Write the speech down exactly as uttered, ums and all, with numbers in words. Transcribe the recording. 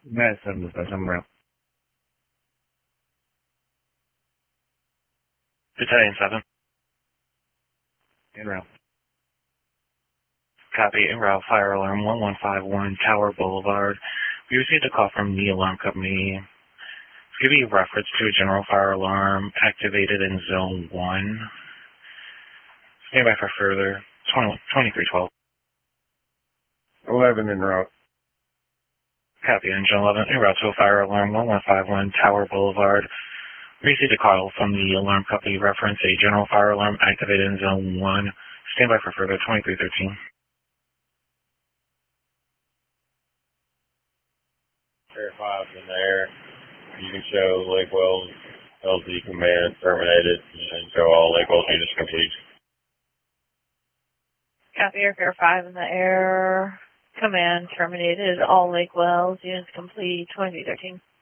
Madison, dispatch, I'm around. Battalion seven. En route. Copy. En route. Fire alarm one one five one Tower Boulevard. We received a call from the alarm company. It's giving you reference to a general fire alarm activated in zone one. Stand by for further. twenty-three twelve. eleven en route. Copy. Engine eleven. En route to a fire alarm one one five one Tower Boulevard. We received a call from the alarm company reference a general fire alarm activated in zone one. Stand by for further. twenty-three thirteen. Air five in the air. You can show Lake Wells L Z command terminated and show all Lake Wells units complete. Copy. Airfare five in the air. Command terminated. All Lake Wells units complete. twenty-three thirteen.